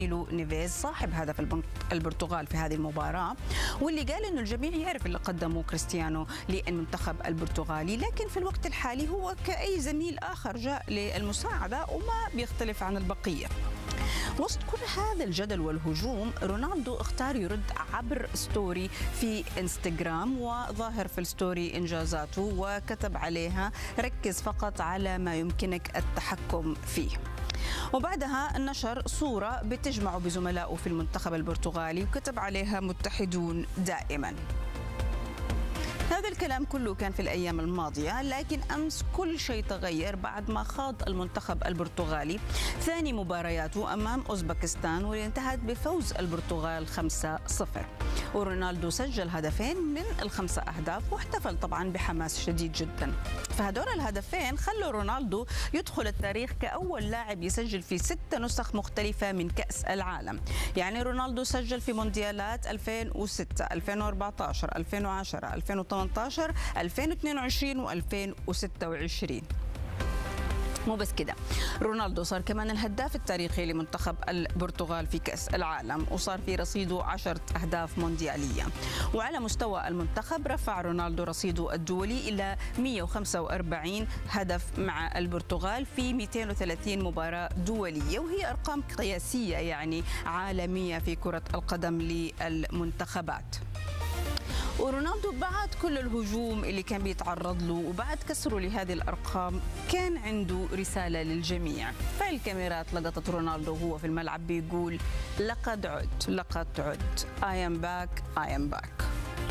نيفيز صاحب هدف البرتغال في هذه المباراة، واللي قال انه الجميع يعرف اللي قدمه كريستيانو للمنتخب البرتغالي، لكن في الوقت الحالي هو كأي زميل آخر جاء للمساعدة وما بيختلف عن البقية. وسط كل هذا الجدل والهجوم، رونالدو اختار يرد عبر ستوري في انستغرام، وظاهر في الستوري إنجازاته وكتب عليها: ركز فقط على ما يمكنك التحكم فيه. وبعدها نشر صورة بتجمعه بزملائه في المنتخب البرتغالي وكتب عليها: متحدون دائما. هذا الكلام كله كان في الأيام الماضية، لكن أمس كل شيء تغير بعد ما خاض المنتخب البرتغالي ثاني مبارياته أمام أوزبكستان، واللي انتهت بفوز البرتغال 5-0. ورونالدو سجل هدفين من ال5 أهداف، واحتفل طبعا بحماس شديد جدا. فهدول الهدفين خلوا رونالدو يدخل التاريخ كأول لاعب يسجل في 6 نسخ مختلفة من كأس العالم. يعني رونالدو سجل في مونديالات 2006 2014 2010 2018 2022 و2026. مو بس كده، رونالدو صار كمان الهداف التاريخي لمنتخب البرتغال في كأس العالم، وصار في رصيده 10 أهداف مونديالية. وعلى مستوى المنتخب رفع رونالدو رصيده الدولي إلى 145 هدف مع البرتغال في 230 مباراة دولية، وهي أرقام قياسية يعني عالمية في كرة القدم للمنتخبات. ورونالدو بعد كل الهجوم اللي كان بيتعرض له وبعد كسره لهذه الأرقام كان عنده رسالة للجميع. فالكاميرات لقطت رونالدو وهو في الملعب بيقول: لقد عدت I am back.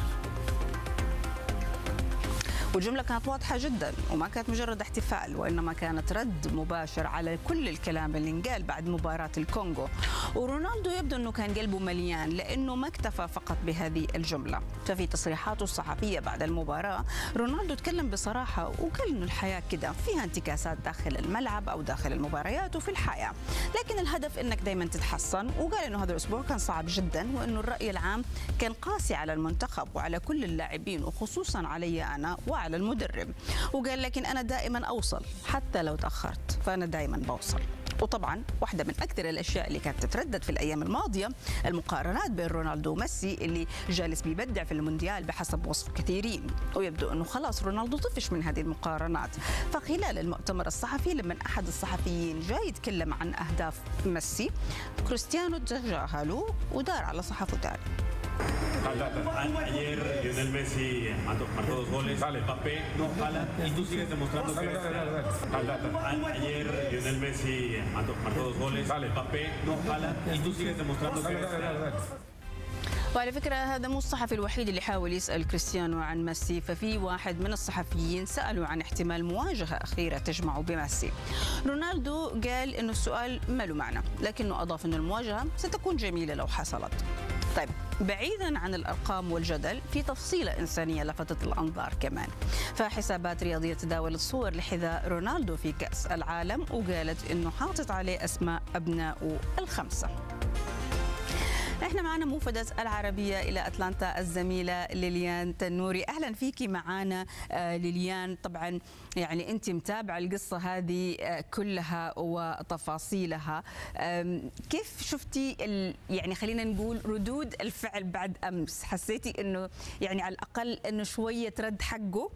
والجملة كانت واضحة جدا، وما كانت مجرد احتفال، وإنما كانت رد مباشر على كل الكلام اللي انقال بعد مباراة الكونغو. ورونالدو يبدو أنه كان قلبه مليان، لأنه ما اكتفى فقط بهذه الجملة. ففي تصريحاته الصحفية بعد المباراة، رونالدو تكلم بصراحة وقال أنه الحياة كده فيها انتكاسات داخل الملعب أو داخل المباريات وفي الحياة، لكن الهدف أنك دايما تتحسن. وقال أنه هذا الأسبوع كان صعب جدا، وأنه الرأي العام كان قاسي على المنتخب وعلى كل اللاعبين، وخصوصا علي أنا على المدرب. وقال: لكن أنا دائما أوصل حتى لو تأخرت، فأنا دائما بوصل. وطبعا واحدة من أكثر الأشياء اللي كانت تتردد في الأيام الماضية المقارنات بين رونالدو وميسي، اللي جالس بيبدع في المونديال بحسب وصف كثيرين، ويبدو أنه خلاص رونالدو طفش من هذه المقارنات. فخلال المؤتمر الصحفي لما أحد الصحفيين جاي يتكلم عن أهداف ميسي، كريستيانو تجاهله ودار على صحفه تاني. Ayer Lionel Messi marcó 2 goles, Mbappé no jala y tú sigues demostrando que ayer Lionel Messi marcó 2 goles, Mbappé no jala y tú sigues demostrando que وعلى فكرة هذا مو الصحفي الوحيد اللي حاول يسأل كريستيانو عن ميسي، ففي واحد من الصحفيين سألوا عن احتمال مواجهة أخيرة تجمعه بميسي. رونالدو قال إنه السؤال ما له معنى، لكنه أضاف إنه المواجهة ستكون جميلة لو حصلت. طيب، بعيدا عن الأرقام والجدل، في تفصيلة إنسانية لفتت الأنظار كمان. فحسابات رياضية تداولت صور لحذاء رونالدو في كأس العالم، وقالت إنه حاطط عليه أسماء أبنائه ال5. احنا معنا موفدة العربية إلى أتلانتا الزميلة ليليان تنوري. أهلا فيكي معنا ليليان. طبعا يعني أنت متابعة القصة هذه كلها وتفاصيلها، كيف شفتي يعني خلينا نقول ردود الفعل بعد أمس؟ حسيتي أنه يعني على الأقل أنه شوية رد حقه؟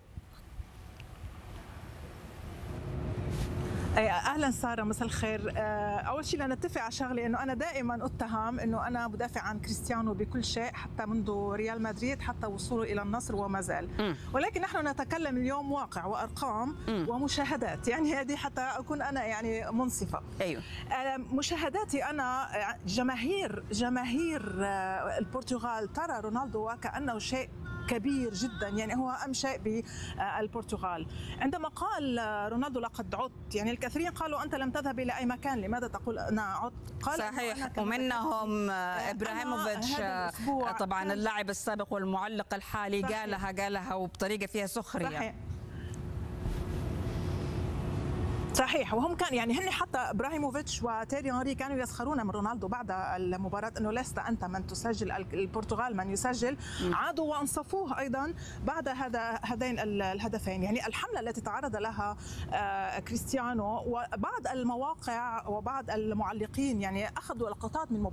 اهلا ساره، مساء الخير. اول شيء لنتفق على شغله، انه انا دائما اتهم انه انا بدافع عن كريستيانو بكل شيء، حتى منذ ريال مدريد حتى وصوله الى النصر وما زال. ولكن نحن نتكلم اليوم واقع وارقام ومشاهدات، يعني هذه حتى اكون انا يعني منصفه. ايوه، مشاهداتي انا، جماهير البرتغال ترى رونالدو وكانه شيء كبير جدا، يعني هو أهم شيء بالبرتغال. عندما قال رونالدو لقد عدت، يعني الكثيرين قالوا أنت لم تذهب إلى أي مكان، لماذا تقول أنا عدت؟ قال صحيح، ومنهم إبراهيموفيتش طبعا اللاعب السابق والمعلق الحالي. صحيح. قالها وبطريقة فيها سخرية. صحيح. صحيح، وهم كان يعني هن حتى ابراهيموفيتش وتيري هنري كانوا يسخرون من رونالدو بعد المباراه انه لست انت من تسجل، البرتغال من يسجل. عادوا وانصفوه ايضا بعد هذين الهدفين. يعني الحمله التي تعرض لها كريستيانو، وبعض المواقع وبعض المعلقين يعني اخذوا لقطات من